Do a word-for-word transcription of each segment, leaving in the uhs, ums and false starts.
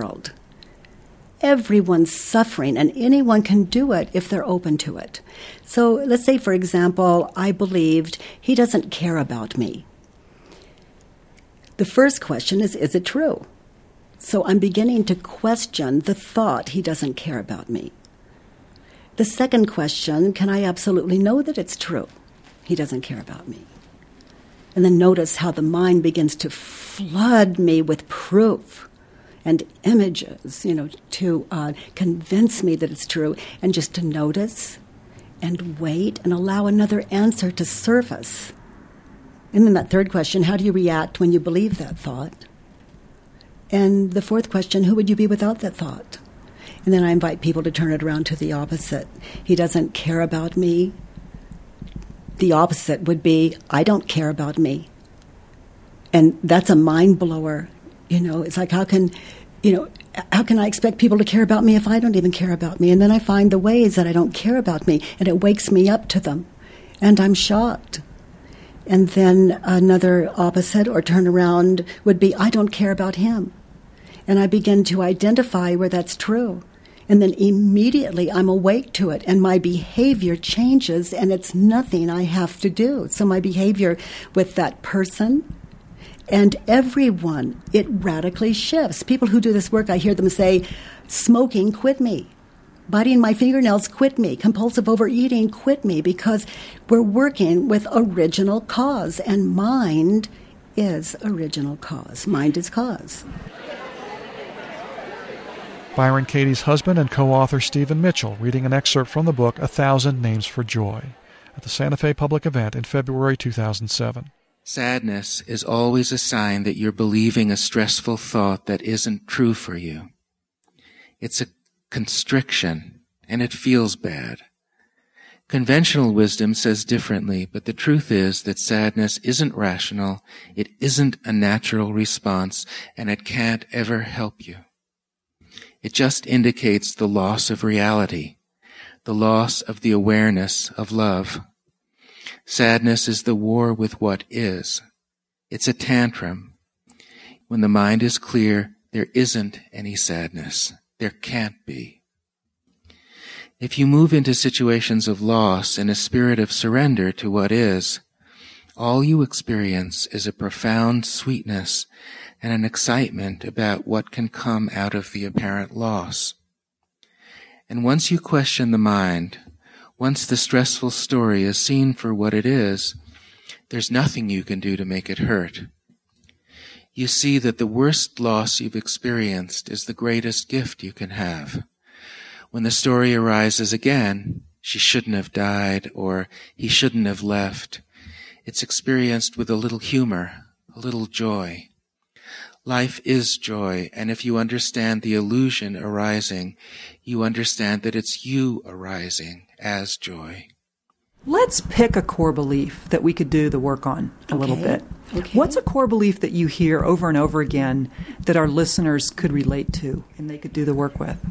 world. Everyone's suffering, and anyone can do it if they're open to it. So let's say, for example, I believed he doesn't care about me. The first question is, is it true? So I'm beginning to question the thought he doesn't care about me. The second question, can I absolutely know that it's true? He doesn't care about me. And then notice how the mind begins to flood me with proof and images, you know, to uh, convince me that it's true, and just to notice and wait and allow another answer to surface. And then that third question, how do you react when you believe that thought? And the fourth question, who would you be without that thought? And then I invite people to turn it around to the opposite. He doesn't care about me. The opposite would be, I don't care about me. And that's a mind blower. You know, it's like, how can, you know, how can I expect people to care about me if I don't even care about me? And then I find the ways that I don't care about me, and it wakes me up to them. And I'm shocked. And then another opposite or turnaround would be, I don't care about him. And I begin to identify where that's true. And then immediately I'm awake to it, and my behavior changes, and it's nothing I have to do. So my behavior with that person and everyone, it radically shifts. People who do this work, I hear them say, smoking, quit me. Biting my fingernails, quit me. Compulsive overeating, quit me, because we're working with original cause, and mind is original cause. Mind is cause. Byron Katie's husband and co-author Stephen Mitchell reading an excerpt from the book A Thousand Names for Joy at the Santa Fe Public Event in February two thousand seven. Sadness is always a sign that you're believing a stressful thought that isn't true for you. It's a constriction, and it feels bad. Conventional wisdom says differently, but the truth is that sadness isn't rational, it isn't a natural response, and it can't ever help you. It just indicates the loss of reality, the loss of the awareness of love. Sadness is the war with what is. It's a tantrum. When the mind is clear, there isn't any sadness. There can't be. If you move into situations of loss in a spirit of surrender to what is, all you experience is a profound sweetness and an excitement about what can come out of the apparent loss. And once you question the mind, once the stressful story is seen for what it is, there's nothing you can do to make it hurt. You see that the worst loss you've experienced is the greatest gift you can have. When the story arises again, she shouldn't have died, or he shouldn't have left, it's experienced with a little humor, a little joy. Life is joy, and if you understand the illusion arising, you understand that it's you arising as joy. Let's pick a core belief that we could do the work on a okay. little bit. Okay. What's a core belief that you hear over and over again that our listeners could relate to and they could do the work with?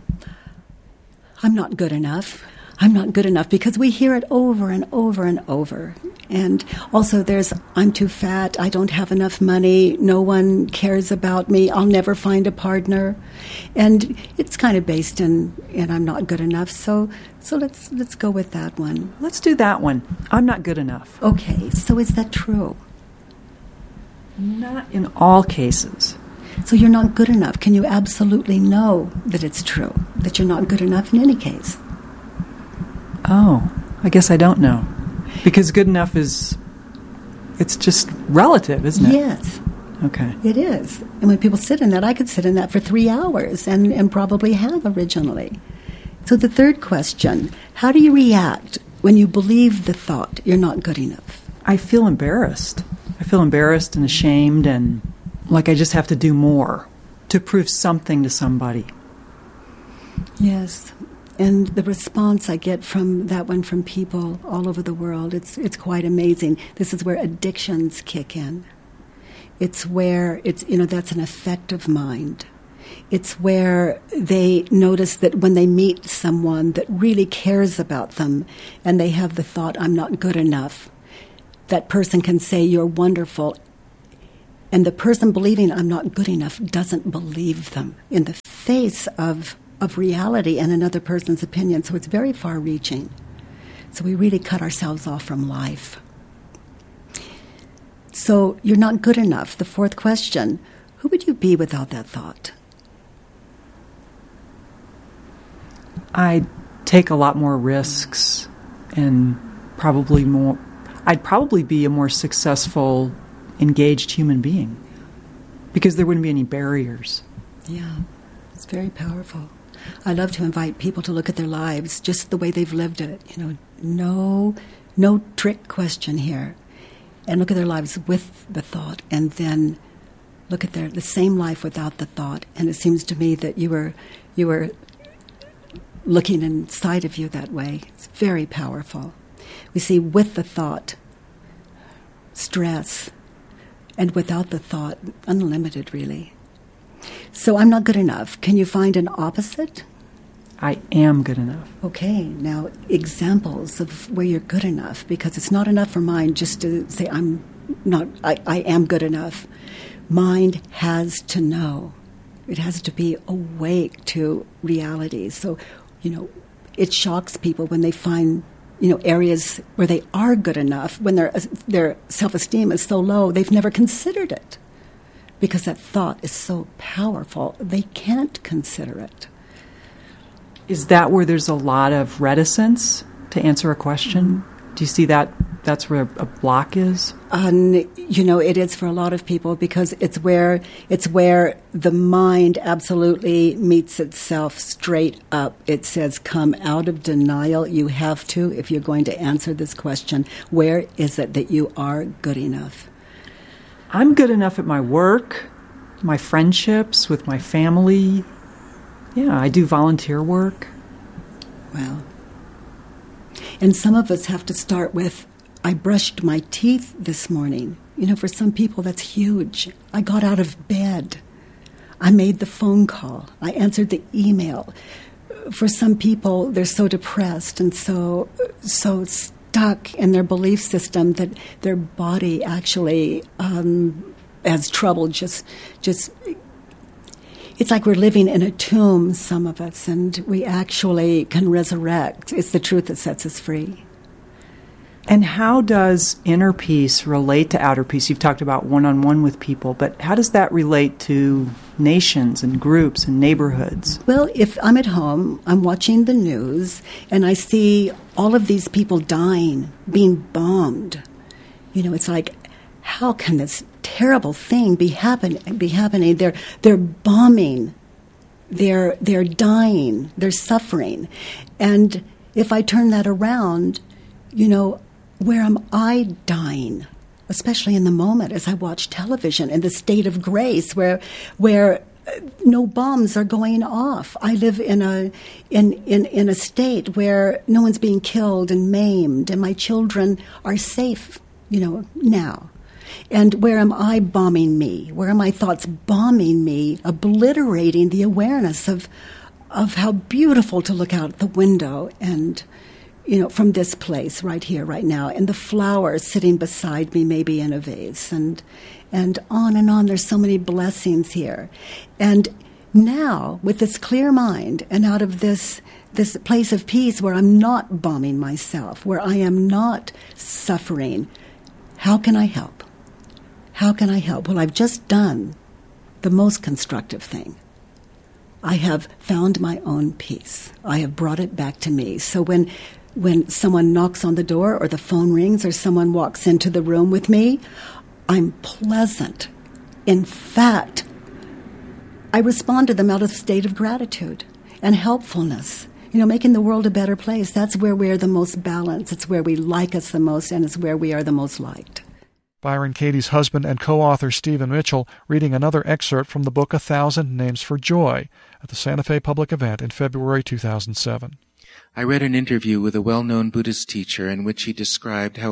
I'm not good enough. I'm not good enough, because we hear it over and over and over. And also there's, I'm too fat, I don't have enough money, no one cares about me, I'll never find a partner. And it's kind of based in, in I'm not good enough. So so let's let's go with that one. Let's do that one. I'm not good enough. Okay, so is that true? Not in all cases. So you're not good enough. Can you absolutely know that it's true, that you're not good enough in any case? Oh, I guess I don't know. Because good enough is, it's just relative, isn't it? Yes. Okay. It is. And when people sit in that, I could sit in that for three hours and, and probably have originally. So the third question, how do you react when you believe the thought you're not good enough? I feel embarrassed. I feel embarrassed and ashamed and like I just have to do more to prove something to somebody. Yes. And the response I get from that one from people all over the world, it's it's quite amazing. This is where addictions kick in. It's where, it's you know, that's an affective mind. It's where they notice that when they meet someone that really cares about them and they have the thought, I'm not good enough, that person can say, you're wonderful. And the person believing I'm not good enough doesn't believe them in the face of, of reality and another person's opinion. So it's very far-reaching. So we really cut ourselves off from life. So you're not good enough. The fourth question, who would you be without that thought? I'd take a lot more risks and probably more, I'd probably be a more successful, engaged human being because there wouldn't be any barriers. Yeah, it's very powerful. I love to invite people to look at their lives just the way they've lived it. You know, no, no trick question here. And look at their lives with the thought, and then look at their the same life without the thought. And it seems to me that you were you were looking inside of you that way. It's very powerful. We see with the thought, stress, and without the thought, unlimited, really. So I'm not good enough. Can you find an opposite? I am good enough. Okay, now examples of where you're good enough, because it's not enough for mind just to say I'm not, I, I am good enough. Mind has to know. It has to be awake to reality. So, you know, it shocks people when they find, you know, areas where they are good enough, when their their self-esteem is so low, they've never considered it. Because that thought is so powerful, they can't consider it. Is that where there's a lot of reticence to answer a question? Mm-hmm. Do you see that that's where a block is? Um, you know, it is for a lot of people because it's where it's where the mind absolutely meets itself straight up. It says, come out of denial. You have to, if you're going to answer this question, where is it that you are good enough? I'm good enough at my work, my friendships, with my family. Yeah, I do volunteer work. Well, and some of us have to start with, I brushed my teeth this morning. You know, for some people, that's huge. I got out of bed. I made the phone call. I answered the email. For some people, they're so depressed and so so stuck in their belief system that their body actually um, has trouble just just... It's like we're living in a tomb, some of us, and we actually can resurrect. It's the truth that sets us free. And how does inner peace relate to outer peace? You've talked about one-on-one with people, but how does that relate to nations and groups and neighborhoods? Well, if I'm at home, I'm watching the news, and I see all of these people dying, being bombed. You know, it's like, how can this terrible thing be happen be happening? They're they're bombing, they're they're dying, they're suffering, and if I turn that around, you know, where am I dying? Especially in the moment as I watch television in the state of grace, where where no bombs are going off. I live in a in, in in a state where no one's being killed and maimed, and my children are safe. You know, now. And where am I bombing me? Where are my thoughts bombing me, obliterating the awareness of of how beautiful to look out the window and, you know, from this place right here, right now, and the flowers sitting beside me, maybe in a vase, and and on and on. There's so many blessings here. And now, with this clear mind and out of this this place of peace where I'm not bombing myself, where I am not suffering, how can I help? How can I help? Well, I've just done the most constructive thing. I have found my own peace. I have brought it back to me. So when when someone knocks on the door or the phone rings or someone walks into the room with me, I'm pleasant. In fact, I respond to them out of a state of gratitude and helpfulness. You know, making the world a better place. That's where we're the most balanced. It's where we like us the most, and it's where we are the most liked. Byron Katie's husband and co-author Stephen Mitchell reading another excerpt from the book A Thousand Names for Joy at the Santa Fe Public Event in February two thousand seven. I read an interview with a well-known Buddhist teacher in which he described how